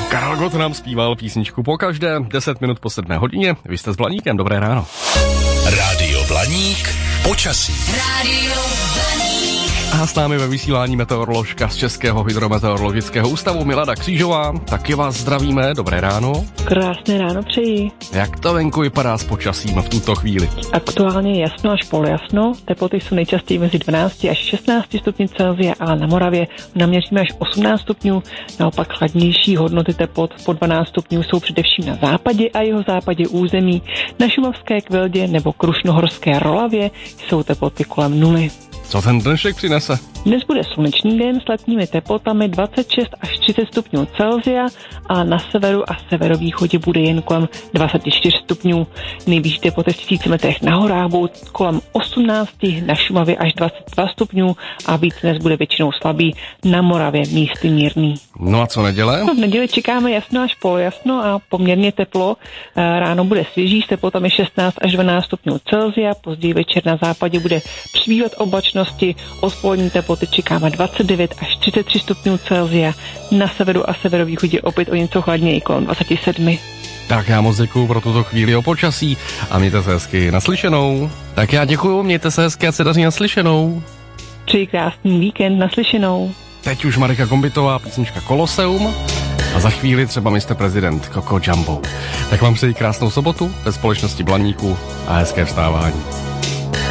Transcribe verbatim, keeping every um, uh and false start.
Karel Gott nám zpíval písničku po každé, deset minut po sedmé hodině. Vy jste s Blaníkem, dobré ráno. Rádio Blaník, počasí. Rádio Blaník. A s námi ve vysílání meteoroložka z Českého hydrometeorologického ústavu Milada Křížová. Taky vás zdravíme, dobré ráno. Krásné ráno přeji. Jak to venku vypadá s počasím v tuto chvíli? Aktuálně je jasno až polojasno, teploty jsou nejčastěji mezi dvanáct až šestnáct stupňů Celsia a na Moravě naměříme až osmnáct stupňů, naopak chladnější hodnoty teplot po dvanáct stupňů jsou především na západě a jeho západě území. Na Šumavské Kveldě nebo Krušnohorské Rolavě jsou teploty kolem nuly. Co ten dnešek přinese? Dnes bude slunečný den s letními teplotami dvacet šest až třicet stupňů Celsia a na severu a severovýchodě bude jen kolem dvacet čtyři stupňů. Nejvyšší teploty v tisíc metrech na horách budou kolem osmnáct, na Šumavě až dvacet dva stupňů a víc dnes bude většinou slabý, na Moravě místy mírný. No a co neděle? No, v neděli čekáme jasno až polojasno a poměrně teplo. Ráno bude svěží s teplotami šestnáct až dvanáct stupňů Celsia, později večer na západě bude přibývat oblačnosti, odpolední teploty čekáme dvacet devět až třicet tři stupňů Celsia, na severu a severovýchodě opět o něco chladněji kolem dvacet sedm. Tak já moc děkuju pro tuto chvíli o počasí a mějte se hezky naslyšenou. Tak já děkuju, mějte se hezky a se daří naslyšenou. Přeji krásný víkend, naslyšenou. Teď už Marika Kombitová, písnička Koloseum a za chvíli třeba mister Prezident Coco Jumbo. Tak vám přeji krásnou sobotu ve společnosti Blaníku a hezké vstávání.